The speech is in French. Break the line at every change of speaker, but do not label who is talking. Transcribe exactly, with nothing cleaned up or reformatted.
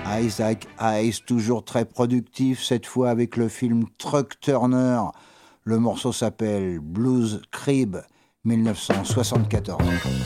Isaac Hayes, toujours très productif, cette fois avec le film Truck Turner. Le morceau s'appelle Blues Crib mille neuf cent soixante-quatorze.